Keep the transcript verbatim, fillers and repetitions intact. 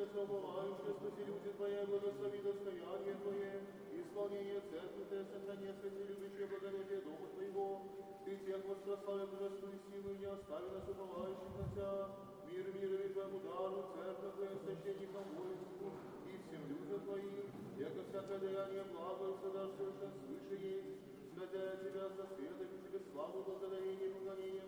небеса уповающие, спаси люди Твои, благослови достояние Твое, исполнение церкви Твоей, сохрани, спаси любящее благородие дома Твоего. Ты тех воспрославил божественную силу и не остави нас уповающих на Тебя. Мир мирови Твоему дару, церковь Твоим священникам воинству и всем людям Твоим, яко всякое даяние благо и всегда совершен свыше есть. Святая Тебя со светом и Тебе славу, благодарение и поклонение